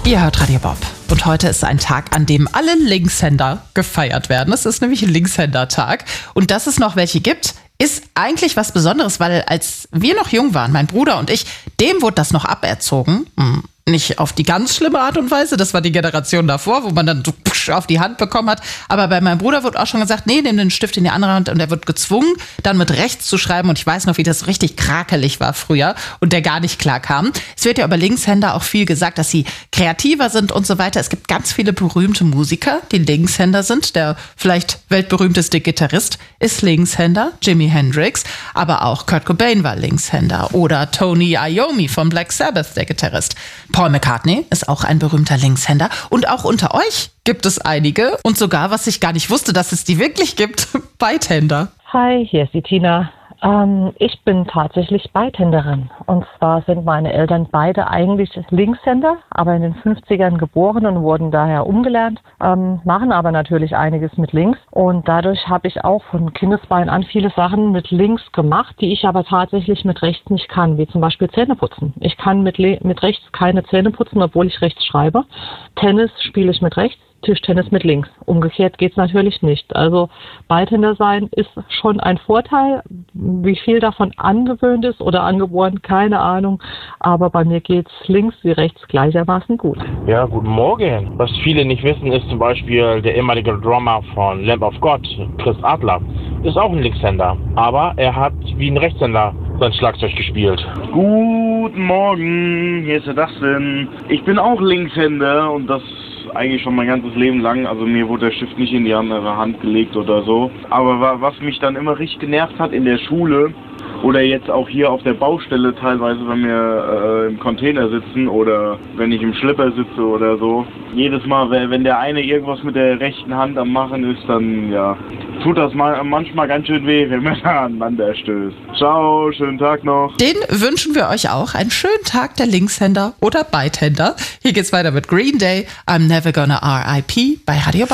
Ihr hört Radio Bob. Und heute ist ein Tag, an dem alle Linkshänder gefeiert werden. Es ist nämlich ein Linkshänder-Tag. Und dass es noch welche gibt, ist eigentlich was Besonderes, weil als wir noch jung waren, mein Bruder und ich, dem wurde das noch aberzogen. Nicht auf die ganz schlimme Art und Weise, das war die Generation davor, wo man dann so auf die Hand bekommen hat. Aber bei meinem Bruder wird auch schon gesagt, nee, nimm den Stift in die andere Hand, und er wird gezwungen, dann mit rechts zu schreiben. Und ich weiß noch, wie das richtig krakelig war früher und der gar nicht klar kam. Es wird ja über Linkshänder auch viel gesagt, dass sie kreativer sind und so weiter. Es gibt ganz viele berühmte Musiker, die Linkshänder sind. Der vielleicht weltberühmteste Gitarrist ist Linkshänder, Jimi Hendrix. Aber auch Kurt Cobain war Linkshänder oder Tony Iommi von Black Sabbath, der Gitarrist. Paul McCartney ist auch ein berühmter Linkshänder. Und auch unter euch gibt es einige. Und sogar, was ich gar nicht wusste, dass es die wirklich gibt, Beidhänder. Hi, hier ist die Tina. Ich bin tatsächlich Beidhänderin. Und zwar sind meine Eltern beide eigentlich Linkshänder, aber in den 50ern geboren und wurden daher umgelernt, machen aber natürlich einiges mit links. Und dadurch habe ich auch von Kindesbein an viele Sachen mit links gemacht, die ich aber tatsächlich mit rechts nicht kann, wie zum Beispiel Zähne putzen. Ich kann mit rechts keine Zähne putzen, obwohl ich rechts schreibe. Tennis spiele ich mit rechts. Tischtennis mit links. Umgekehrt geht's natürlich nicht. Also Beidhänder sein ist schon ein Vorteil. Wie viel davon angewöhnt ist oder angeboren, keine Ahnung. Aber bei mir geht's links wie rechts gleichermaßen gut. Ja, guten Morgen. Was viele nicht wissen, ist zum Beispiel der ehemalige Drummer von Lamb of God, Chris Adler, ist auch ein Linkshänder. Aber er hat wie ein Rechtshänder sein Schlagzeug gespielt. Guten Morgen, hier ist der Dustin. Ich bin auch Linkshänder und das eigentlich schon mein ganzes Leben lang. Also mir wurde der Stift nicht in die andere Hand gelegt oder so. Aber was mich dann immer richtig genervt hat in der Schule oder jetzt auch hier auf der Baustelle teilweise, wenn wir im Container sitzen oder wenn ich im Schlepper sitze oder so. Jedes Mal, wenn der eine irgendwas mit der rechten Hand am Machen ist, dann ja, tut das manchmal ganz schön weh, wenn man da aneinander stößt. Ciao, schönen Tag noch. Den wünschen wir euch auch. Einen schönen Tag der Linkshänder oder Beidhänder. Hier geht's weiter mit Green Day. I'm Never Gonna R.I.P. bei Radio Bob.